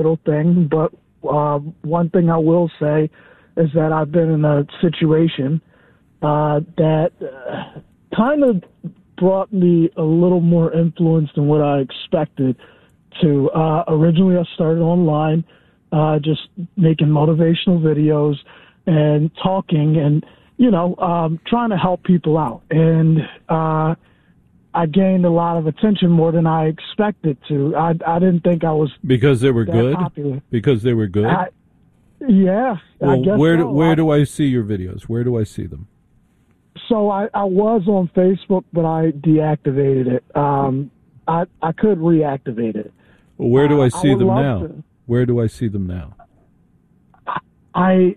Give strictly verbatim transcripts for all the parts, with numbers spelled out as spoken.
little thing, but uh, one thing I will say is that I've been in a situation uh, that uh, kind of brought me a little more influence than what I expected to. Uh, originally, I started online, uh, just making motivational videos and talking and, you know, um, trying to help people out. And uh, I gained a lot of attention, more than I expected to. I, I didn't think I was because they were good. Popular. Because they were good. I, yeah, well, I guess where do, so. where I, do I see your videos? Where do I see them? So I, I was on Facebook, but I deactivated it. Um, I I could reactivate it. Well, where do I see uh, I them now? To. Where do I see them now? I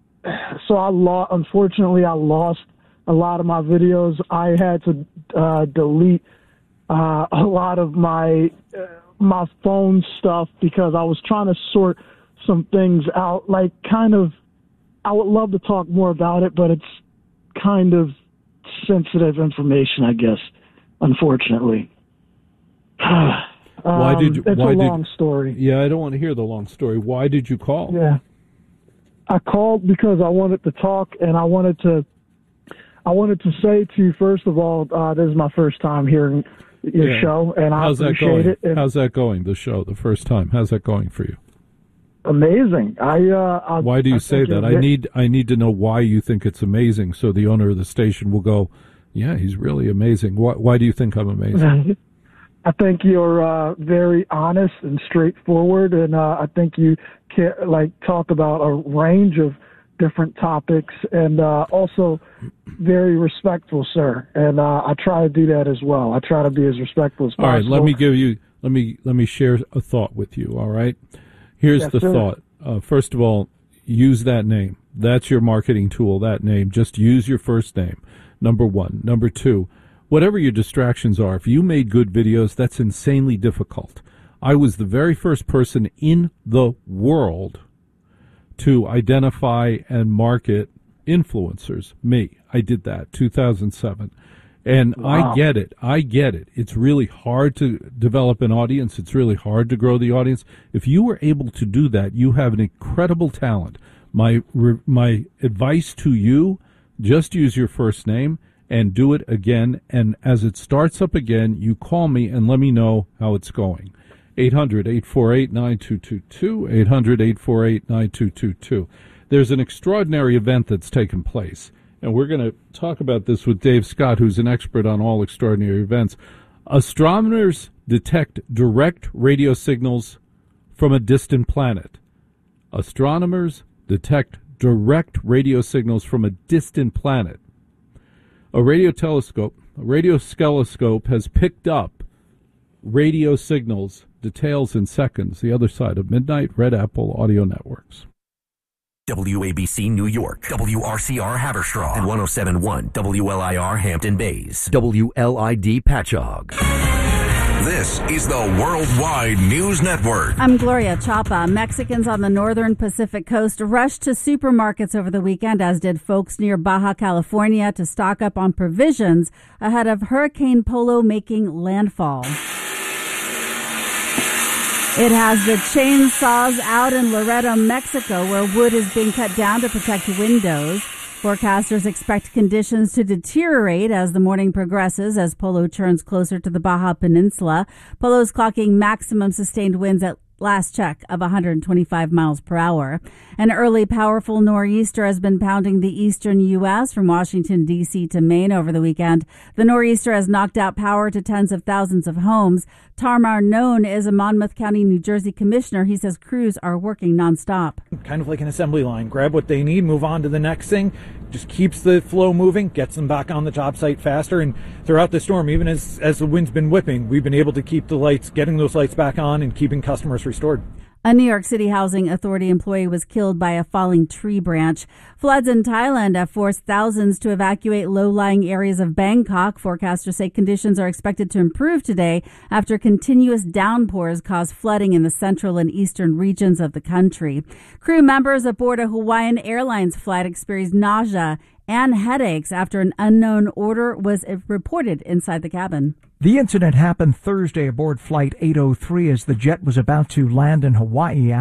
so I lost. Unfortunately, I lost a lot of my videos. I had to uh, delete uh, a lot of my uh, my phone stuff because I was trying to sort some things out. Like, kind of, I would love to talk more about it, but it's kind of sensitive information, I guess, unfortunately. um, why did you, it's why a did, long story. Yeah, I don't want to hear the long story. Why did you call? Yeah. I called because I wanted to talk, and I wanted to I wanted to say to you, first of all, uh, this is my first time hearing your yeah. show, and How's I appreciate that going? it. How's that going, the show, the first time? How's that going for you? Amazing. I, uh, I Why do you I say that? I need I need to know why you think it's amazing, so the owner of the station will go, yeah, he's really amazing. Why, why do you think I'm amazing? I think you're uh, very honest and straightforward, and uh, I think you can, like, talk about a range of different topics, and uh, also very respectful, sir. And uh, I try to do that as well. I try to be as respectful as possible. All right, let me give you let me let me share a thought with you. All right, here's yes, the sir. thought. Uh, first of all, use that name. That's your marketing tool. That name. Just use your first name. Number one. Number two. Whatever your distractions are, if you made good videos, that's insanely difficult. I was the very first person in the world to identify and market influencers. Me. I did that, two thousand seven. And wow. I get it. I get it. It's really hard to develop an audience. It's really hard to grow the audience. If you were able to do that, you have an incredible talent. My my advice to you, just use your first name and do it again. And as it starts up again, you call me and let me know how it's going. eight hundred, eight four eight, nine two two two, eight hundred, eight four eight, nine two two two. There's an extraordinary event that's taken place, and we're going to talk about this with Dave Scott, who's an expert on all extraordinary events. Astronomers detect direct radio signals from a distant planet. Astronomers detect direct radio signals from a distant planet. A radio telescope, a radio telescope has picked up radio signals, details in seconds, the other side of midnight. Red Apple Audio Networks. W A B C New York, W R C R Haverstraw, and one oh seven point one W L I R Hampton Bays, W L I D Patchogue. This is the Worldwide News Network. I'm Gloria Chapa. Mexicans on the northern Pacific coast rushed to supermarkets over the weekend, as did folks near Baja California, to stock up on provisions ahead of Hurricane Polo making landfall. It has the chainsaws out in Laredo, Mexico, where wood is being cut down to protect windows. Forecasters expect conditions to deteriorate as the morning progresses as Polo churns closer to the Baja Peninsula. Polo's clocking maximum sustained winds at last check of one hundred twenty-five miles per hour. An early powerful nor'easter has been pounding the eastern U S from Washington, D C to Maine over the weekend. The nor'easter has knocked out power to tens of thousands of homes. Tarmar Known is a Monmouth County, New Jersey commissioner. He says crews are working nonstop. Kind of like an assembly line. Grab what they need, move on to the next thing. Just keeps the flow moving, gets them back on the job site faster. And throughout the storm, even as, as the wind's been whipping, we've been able to keep the lights, getting those lights back on and keeping customers restored. A New York City Housing Authority employee was killed by a falling tree branch. Floods in Thailand have forced thousands to evacuate low-lying areas of Bangkok. Forecasters say conditions are expected to improve today after continuous downpours caused flooding in the central and eastern regions of the country. Crew members aboard a Hawaiian Airlines flight experienced nausea and headaches after an unknown odor was reported inside the cabin. The incident happened Thursday aboard Flight eight oh three as the jet was about to land in Hawaii.